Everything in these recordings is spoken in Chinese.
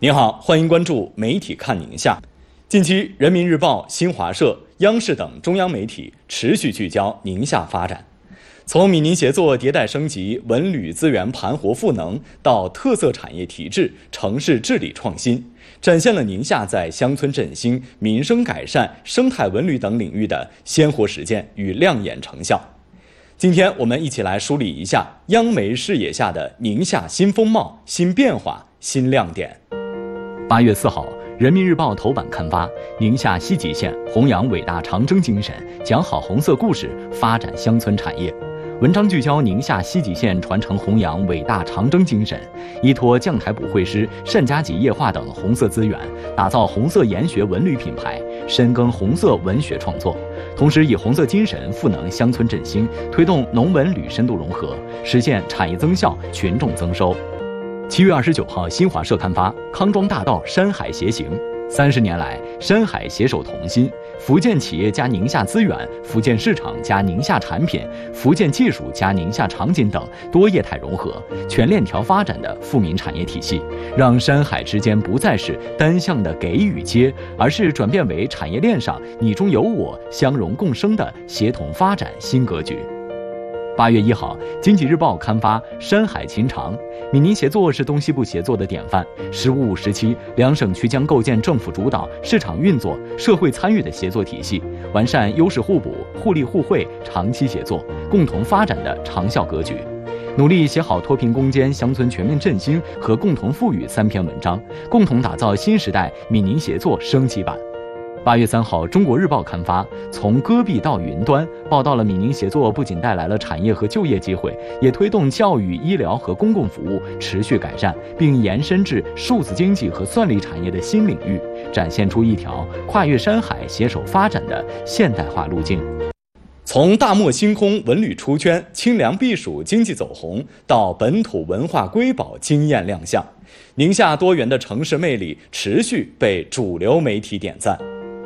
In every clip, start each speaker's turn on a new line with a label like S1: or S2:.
S1: 您好，欢迎关注媒体看宁夏。近期，人民日报、新华社、央视等中央媒体持续聚焦宁夏发展。从闽宁协作迭代升级、文旅资源盘活赋能，到特色产业提质、城市治理创新，展现了宁夏在乡村振兴、民生改善、生态文旅等领域的鲜活实践与亮眼成效。今天我们一起来梳理一下央媒视野下的宁夏新风貌、新变化、新亮点。
S2: 8月4号，人民日报头版刊发宁夏西吉县弘扬伟大长征精神，讲好红色故事，发展乡村产业。文章聚焦宁夏西吉县传承弘扬伟大长征精神，依托将台捕会师、善家脊液化等红色资源，打造红色研学文旅品牌，深耕红色文学创作，同时以红色精神赋能乡村振兴，推动农文旅深度融合，实现产业增效、群众增收。7月29号，新华社刊发康庄大道山海协行，30年来，山海携手同心，福建企业加宁夏资源、福建市场加宁夏产品、福建技术加宁夏场景等多业态融合、全链条发展的富民产业体系，让山海之间不再是单向的给与接，而是转变为产业链上你中有我、相容共生的协同发展新格局。8月1号，经济日报刊发山海秦长，闽宁协作是东西部协作的典范。“15·5时期，两省区将构建政府主导、市场运作、社会参与的协作体系，完善优势互补、互利互惠、长期协作、共同发展的长效格局。努力写好脱贫攻坚、乡村全面振兴和共同富裕3篇文章，共同打造新时代闽宁协作升级版。8月3号，中国日报刊发从戈壁到云端，报道了闽宁协作不仅带来了产业和就业机会，也推动教育、医疗和公共服务持续改善，并延伸至数字经济和算力产业的新领域，展现出一条跨越山海、携手发展的现代化路径。
S1: 从大漠星空文旅出圈、清凉避暑经济走红，到本土文化瑰宝惊艳亮相，宁夏多元的城市魅力持续被主流媒体点赞。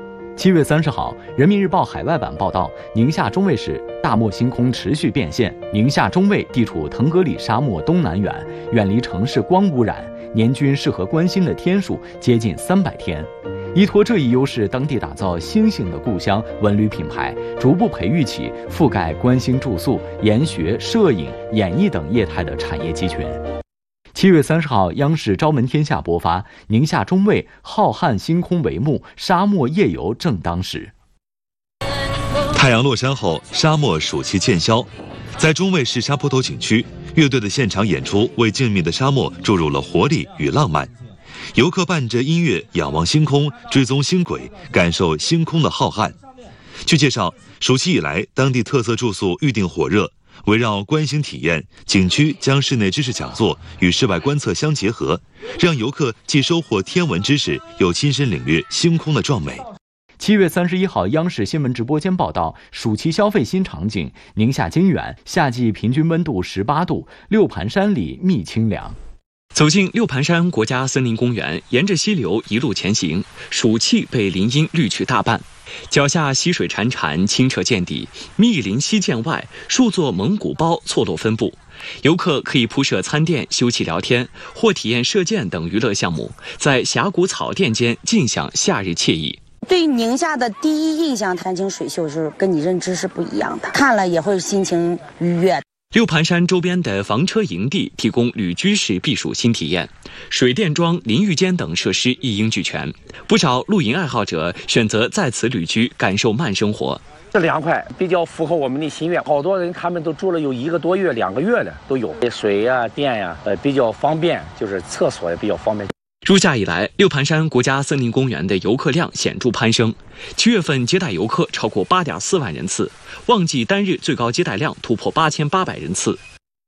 S2: 7月30号，人民日报海外版报道，宁夏中卫市大漠星空持续变现。宁夏中卫地处腾格里沙漠东南缘，远离城市光污染，年均适合观星的天数接近300天。依托这一优势，当地打造星星的故乡文旅品牌，逐步培育起覆盖观星住宿、研学、摄影、演艺等业态的产业集群。7月30号，央视朝闻天下播发宁夏中卫浩瀚星空帷幕，沙漠夜游正当时。
S3: 太阳落山后，沙漠暑期见消。在中卫市沙坡头景区，乐队的现场演出为静谧的沙漠注入了活力与浪漫。游客伴着音乐仰望星空，追踪星轨，感受星空的浩瀚。据介绍，暑期以来，当地特色住宿预订火热。围绕观星体验，景区将室内知识讲座与室外观测相结合，让游客既收获天文知识，又亲身领略星空的壮美。
S2: 7月31号，央视新闻直播间报道，暑期消费新场景，宁夏金源夏季平均温度18度，六盘山里觅清凉。
S4: 走进六盘山国家森林公园，沿着溪流一路前行，暑气被林荫滤去大半，脚下溪水潺潺，清澈见底，密林溪涧外，数座蒙古包错落分布。游客可以铺设餐垫休憩聊天，或体验射箭等娱乐项目，在峡谷草甸间尽享夏日惬意。
S5: 对宁夏的第一印象，山清水秀是跟你认知是不一样的，看了也会心情愉悦。
S4: 六盘山周边的房车营地提供旅居式避暑新体验，水电桩、淋浴间等设施一应俱全。不少露营爱好者选择在此旅居，感受慢生活。
S6: 这凉快，比较符合我们的心愿。好多人他们都住了有1个多月、2个月的都有。水呀、电呀，比较方便，就是厕所也比较方便。
S4: 入夏以来，六盘山国家森林公园的游客量显著攀升，7月份接待游客超过8.4万人次，旺季单日最高接待量突破8800人次。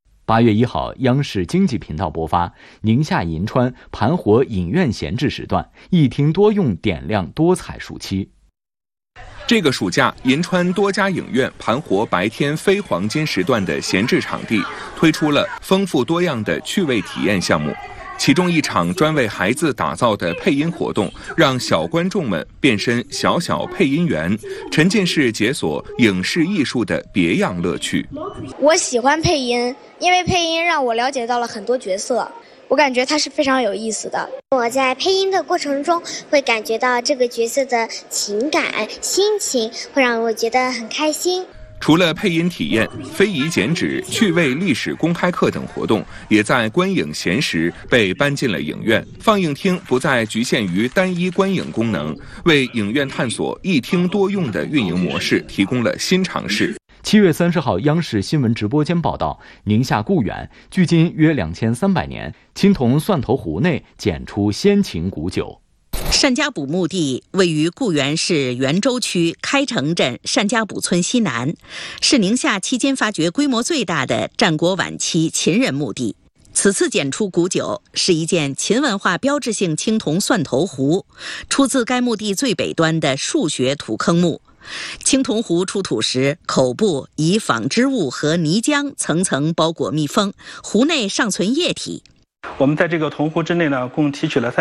S2: 8月1号，央视经济频道播发宁夏银川盘活影院闲置时段，一厅多用点亮多彩暑期。
S7: 这个暑假，银川多家影院盘活白天非黄金时段的闲置场地，推出了丰富多样的趣味体验项目。其中一场专为孩子打造的配音活动，让小观众们变身小小配音员，沉浸式解锁影视艺术的别样乐趣。
S8: 我喜欢配音，因为配音让我了解到了很多角色， 我感觉它是非常有意思的。
S9: 我在配音的过程中会感觉到这个角色的情感、心情，会让我觉得很开心。
S7: 除了配音体验、非遗剪纸、趣味历史公开课等活动，也在观影闲时被搬进了影院。放映厅不再局限于单一观影功能，为影院探索一厅多用的运营模式提供了新尝试。
S2: 7月30号，央视新闻直播间报道，宁夏固原距今约2300年，青铜蒜头壶内检出先秦古酒。
S10: 单家堡墓地位于固原市元州区开城镇单家堡村西南，是宁夏期间发掘规模最大的战国晚期秦人墓地。此次检出古酒是一件秦文化标志性青铜蒜头壶，出自该墓地最北端的数学土坑墓。青铜壶出土时，口部以纺织物和泥浆层层包裹密封，壶内尚存液体。
S11: 我们在这个铜壶之内呢，共提取了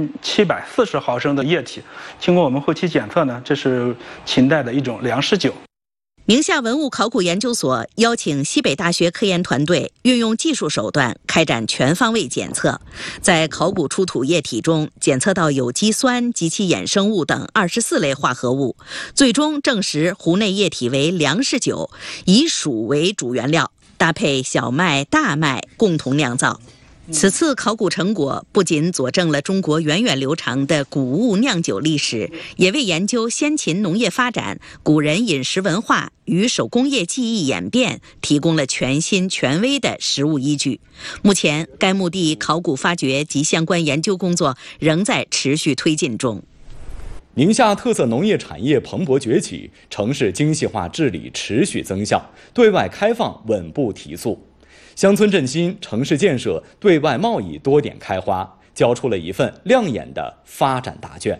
S11: 3740毫升的液体。经过我们后期检测呢，这是秦代的一种粮食酒。
S10: 宁夏文物考古研究所邀请西北大学科研团队运用技术手段开展全方位检测，在考古出土液体中检测到有机酸及其衍生物等24类化合物，最终证实壶内液体为粮食酒，以黍为主原料，搭配小麦、大麦共同酿造。此次考古成果不仅佐证了中国源远流长的谷物酿酒历史，也为研究先秦农业发展、古人饮食文化与手工业技艺演变提供了全新权威的实物依据。目前，该墓地考古发掘及相关研究工作仍在持续推进中。
S1: 宁夏特色农业产业蓬勃崛起，城市精细化治理持续增效，对外开放稳步提速。乡村振兴、城市建设、对外贸易多点开花，交出了一份亮眼的发展答卷。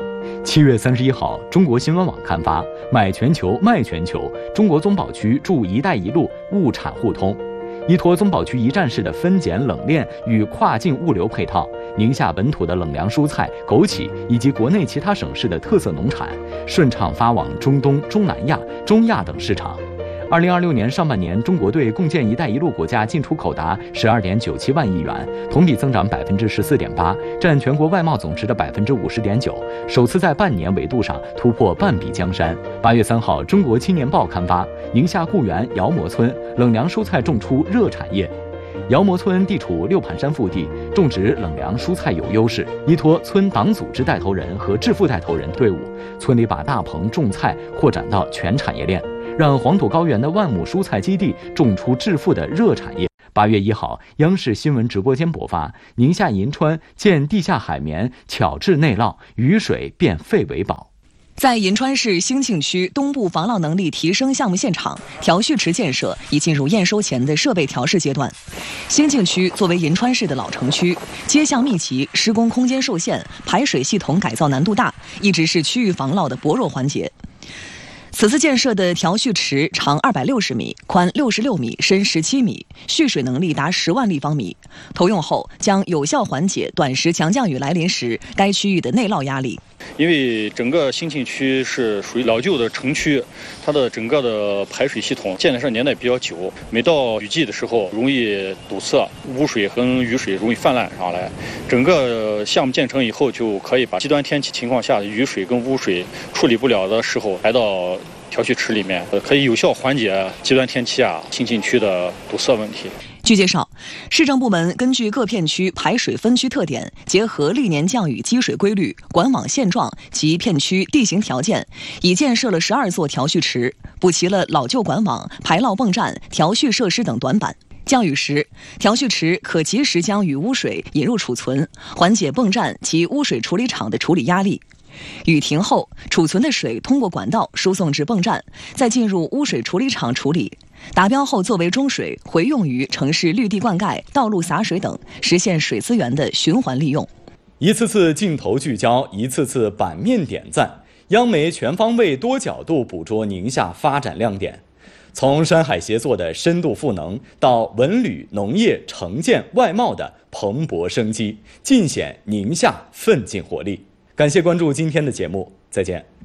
S2: 7月31号，中国新闻网刊发“买全球卖全球，中国宗保区助‘一带一路’物产互通”，依托宗保区一站式的分拣冷链与跨境物流配套，宁夏本土的冷凉蔬菜、枸杞以及国内其他省市的特色农产顺畅发往中东、中南亚、中亚等市场。2026年上半年，中国对共建“一带一路”国家进出口达12.97万亿元，同比增长14.8%，占全国外贸总值的50.9%，首次在半年维度上突破半壁江山。8月3号，《中国青年报》刊发，宁夏固原姚磨村冷凉蔬菜种出热产业。姚磨村地处六盘山腹地，种植冷凉蔬菜有优势。依托村党组织带头人和致富带头人队伍，村里把大棚种菜扩展到全产业链，让黄土高原的万亩蔬菜基地种出致富的热产业。8月1号，央视新闻直播间播发，宁夏银川建地下海绵巧治内涝，雨水变废为宝。
S12: 在银川市兴庆区东部防涝能力提升项目现场，调蓄池建设已进入验收前的设备调试阶段。兴庆区作为银川市的老城区，街巷密集，施工空间受限，排水系统改造难度大，一直是区域防涝的薄弱环节。此次建设的调蓄池长260米，宽66米，深17米，蓄水能力达10万立方米。投用后将有效缓解短时强降雨来临时该区域的内涝压力。
S13: 因为整个兴庆区是属于老旧的城区，它的整个的排水系统建设年代比较久，每到雨季的时候容易堵塞，污水和雨水容易泛滥上来。整个项目建成以后，就可以把极端天气情况下的雨水跟污水处理不了的时候排到调蓄池里面，可以有效缓解极端天气兴庆区的堵塞问题。
S12: 据介绍，市政部门根据各片区排水分区特点，结合历年降雨积水规律、管网现状及片区地形条件，已建设了12座调蓄池，补齐了老旧管网、排涝泵站、调蓄设施等短板。降雨时，调蓄池可及时将雨污水引入储存，缓解泵站及污水处理厂的处理压力。雨停后，储存的水通过管道输送至泵站，再进入污水处理厂处理。达标后作为中水回用于城市绿地灌溉、道路洒水等，实现水资源的循环利用。
S1: 一次次镜头聚焦，一次次版面点赞，央媒全方位多角度捕捉宁夏发展亮点。从山海协作的深度赋能，到文旅、农业、城建、外贸的蓬勃生机，尽显宁夏奋进活力。感谢关注今天的节目，再见。